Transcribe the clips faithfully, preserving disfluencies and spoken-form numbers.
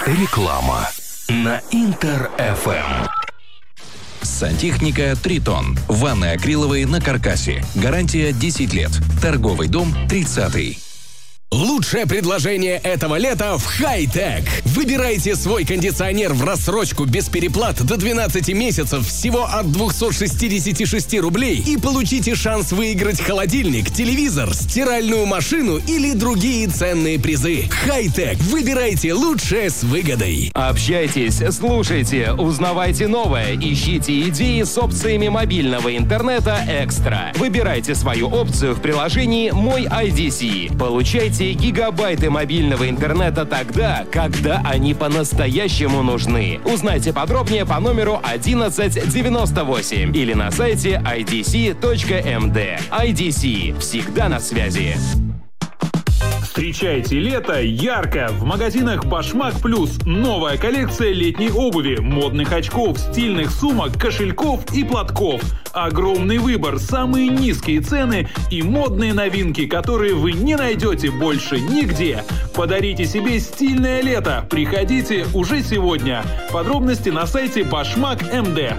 Реклама на Интер эф эм. Сантехника «Тритон». Ванны акриловые на каркасе. Гарантия десять лет. Торговый дом тридцатый. Лучшее предложение этого лета в Хай-Тек. Выбирайте свой кондиционер в рассрочку без переплат до двенадцати месяцев всего от двухсот шестидесяти шести рублей и получите шанс выиграть холодильник, телевизор, стиральную машину или другие ценные призы. Хай-Тек. Выбирайте лучшее с выгодой. Общайтесь, слушайте, узнавайте новое, ищите идеи с опциями мобильного интернета «Экстра». Выбирайте свою опцию в приложении «Мой ай ди си». Получайте гигабайты мобильного интернета тогда, когда они по-настоящему нужны. Узнайте подробнее по номеру одиннадцать девяносто восемь или на сайте ай ди си точка эм ди. ай ди си. Всегда на связи. Встречайте лето ярко! В магазинах «Башмак Плюс» новая коллекция летней обуви, модных очков, стильных сумок, кошельков и платков. Огромный выбор, самые низкие цены и модные новинки, которые вы не найдете больше нигде. Подарите себе стильное лето. Приходите уже сегодня. Подробности на сайте башмак точка эм ди.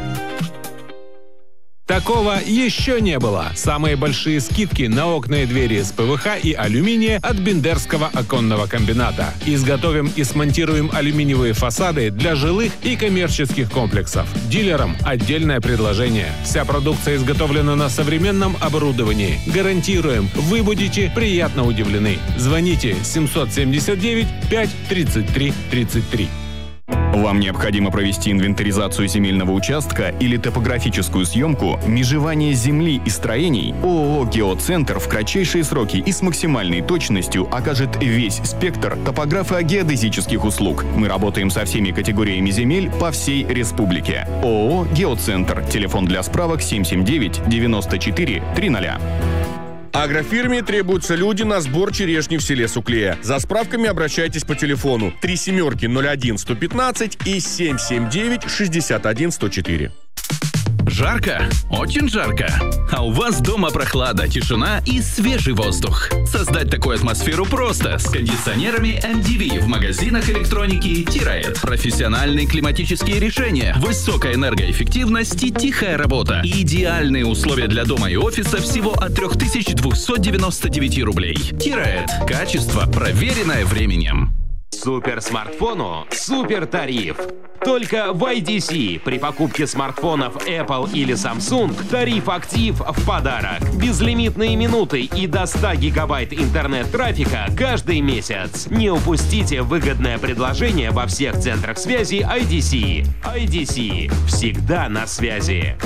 Такого еще не было. Самые большие скидки на окна и двери из пэ вэ ха и алюминия от Бендерского оконного комбината. Изготовим и смонтируем алюминиевые фасады для жилых и коммерческих комплексов. Дилерам отдельное предложение. Вся продукция изготовлена на современном оборудовании. Гарантируем, вы будете приятно удивлены. Звоните семьсот семьдесят девять пять тридцать три тридцать три. Вам необходимо провести инвентаризацию земельного участка или топографическую съемку, межевание земли и строений? ООО «Геоцентр» в кратчайшие сроки и с максимальной точностью окажет весь спектр топографо-геодезических услуг. Мы работаем со всеми категориями земель по всей республике. ООО «Геоцентр». Телефон для справок семь семь девять девяносто четыре тридцать. Агрофирме требуются люди на сбор черешни в селе Суклея. За справками обращайтесь по телефону три семерки ноль один сто пятнадцать и семь семь девять шестьдесят один сто четыре. Жарко? Очень жарко. А у вас дома прохлада, тишина и свежий воздух. Создать такую атмосферу просто с кондиционерами эм ди ви в магазинах электроники Тираэд. Профессиональные климатические решения, высокая энергоэффективность и тихая работа. Идеальные условия для дома и офиса всего от три тысячи двести девяносто девять рублей. Тираэд. Качество, проверенное временем. Суперсмартфону супер тариф. Только в ай ди си при покупке смартфонов Apple или Samsung тариф «Актив» в подарок. Безлимитные минуты и до ста гигабайт интернет-трафика каждый месяц. Не упустите выгодное предложение во всех центрах связи ай ди си. ай ди си. Всегда на связи.